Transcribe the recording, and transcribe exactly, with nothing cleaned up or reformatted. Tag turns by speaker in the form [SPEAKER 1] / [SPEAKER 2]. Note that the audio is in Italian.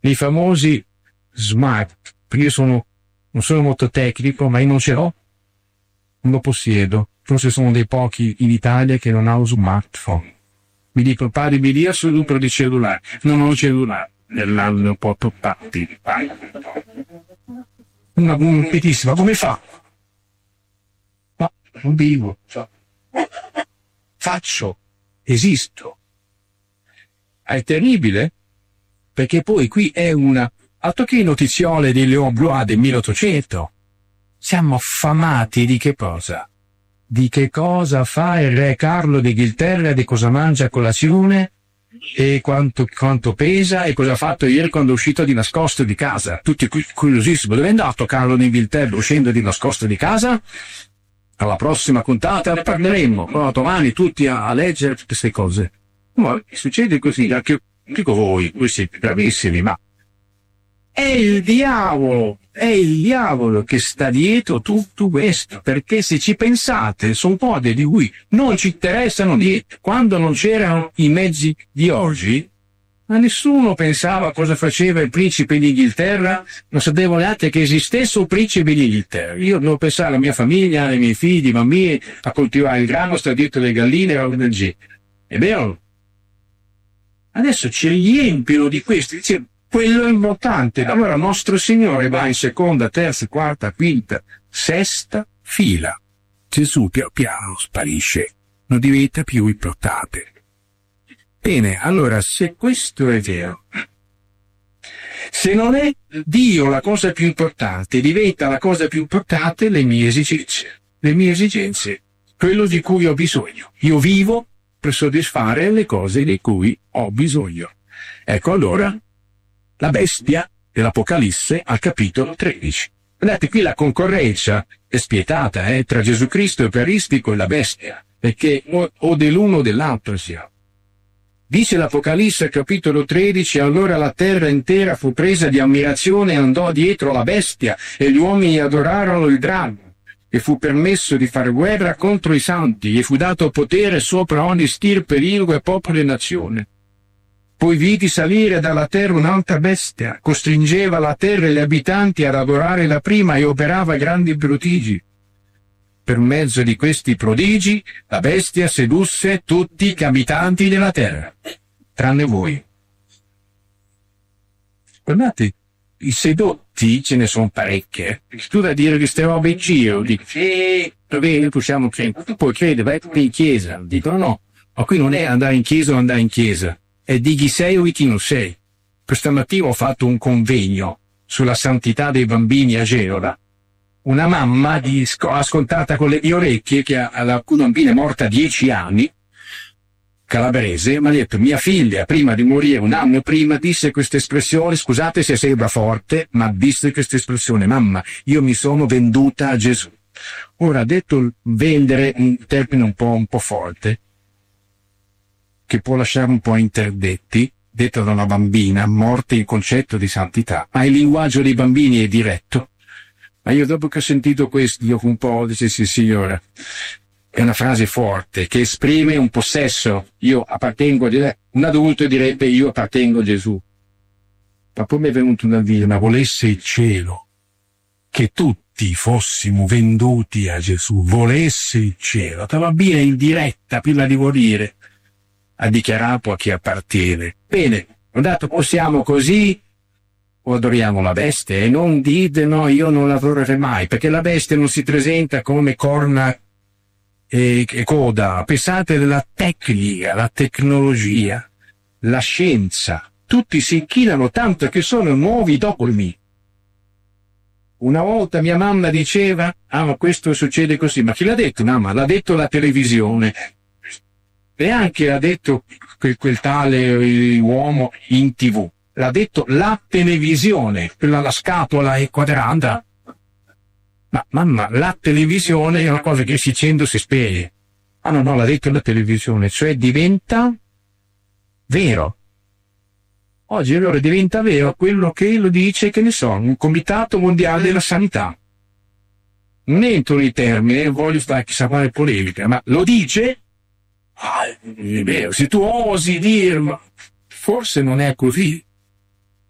[SPEAKER 1] i famosi smart. Io sono, non sono molto tecnico, ma io non ce l'ho, non lo possiedo. Forse sono dei pochi in Italia che non hanno smartphone. Mi dicono, padre, mi dia sul numero di cellulare. Non ho cellulare. Nell'anno un po' toppati. Una buonissima, come fa? Ma non vivo. Faccio. Esisto. È terribile, perché poi qui è una altro che notiziole di Léon Blois del milleottocento. Siamo affamati di che cosa? Di che cosa fa il re Carlo d'Inghilterra, di cosa mangia a colazione e quanto, quanto pesa e cosa ha fatto ieri quando è uscito di nascosto di casa. Tutti curiosissimi. Dove è andato Carlo d'Inghilterra uscendo di nascosto di casa? Alla prossima puntata ne parleremo. Oh, domani tutti a, a leggere tutte queste cose. Ma succede così, anche dico voi, voi siete bravissimi, ma è il diavolo, è il diavolo che sta dietro tutto questo, perché se ci pensate, sono cose di cui non ci interessano niente. Quando non c'erano i mezzi di oggi, ma nessuno pensava a cosa faceva il principe d'Inghilterra, non sapevo neanche che esistesse un principe d'Inghilterra. Io devo pensare alla mia famiglia, ai miei figli, ai bambini, a coltivare il grano, sta dietro le galline e roba del genere. È vero? Adesso ci riempiono di questo, dice, quello è importante. Allora nostro Signore va in seconda, terza, quarta, quinta, sesta fila. Gesù piano piano sparisce, non diventa più importante. Bene, allora se questo è vero, se non è Dio la cosa più importante, diventa la cosa più importante le mie esigenze, le mie esigenze, quello di cui ho bisogno. Io vivo per soddisfare le cose di cui ho bisogno. Ecco allora la bestia dell'Apocalisse al capitolo tredici. Guardate, qui la concorrenza è spietata eh, tra Gesù Cristo Eucaristico e la bestia, perché o, o dell'uno o dell'altro siamo. Dice l'Apocalisse capitolo tredici, allora la terra intera fu presa di ammirazione e andò dietro la bestia, e gli uomini adorarono il drago. E fu permesso di fare guerra contro i santi, e fu dato potere sopra ogni stirpe, lingua, popolo e nazione. Poi vidi salire dalla terra un'altra bestia, costringeva la terra e gli abitanti ad adorare la prima e operava grandi prodigi. Per mezzo di questi prodigi, la bestia sedusse tutti gli abitanti della terra, tranne voi. Guardate, i sedotti ce ne sono parecchie. Tu da dire che ste robe in giro, dico, sì, va bene, possiamo credere. Tu puoi credere, vai in chiesa. Dicono no, ma qui non è andare in chiesa o andare in chiesa, è di chi sei o di chi non sei. Questa mattina ho fatto un convegno sulla santità dei bambini a Genova. Una mamma di, ascoltata con le mie orecchie, che ha la bambina è morta a dieci anni, calabrese, mi ha detto, mia figlia prima di morire, un anno prima, disse questa espressione, scusate se sembra forte, ma disse questa espressione, mamma, io mi sono venduta a Gesù. Ora, ha detto vendere un termine un po', un po' forte, che può lasciare un po' interdetti, detto da una bambina, morte il concetto di santità, ma il linguaggio dei bambini è diretto. Ma io dopo che ho sentito questo, io un po' dice sì signora, è una frase forte che esprime un possesso, io appartengo a Gesù, un adulto direbbe io appartengo a Gesù. Ma poi mi è venuto da dire, ma volesse il cielo che tutti fossimo venduti a Gesù, volesse il cielo, la bambina in diretta, prima di morire, ha dichiarato a chi appartiene. Bene, ho detto possiamo così, o adoriamo la bestia, e non dite no, io non l'adorerei mai, perché la bestia non si presenta come corna e, e coda. Pensate alla tecnica, la tecnologia, la scienza, tutti si inchinano tanto che sono nuovi dogmi. Una volta mia mamma diceva, ah ma questo succede così, ma chi l'ha detto? Mamma, l'ha detto la televisione, e anche l'ha detto quel, quel tale uomo in tv. L'ha detto la televisione, quella la scatola è quadrata. Ma mamma, la televisione è una cosa che si accende o si spegne. Ah no, no, l'ha detto la televisione, cioè diventa vero. Oggi allora diventa vero quello che lo dice, che ne so, un comitato mondiale della sanità. Non entro nei termini, voglio fare chissà quale polemica, ma lo dice? Ah, è vero, se tu osi dirlo, forse non è così.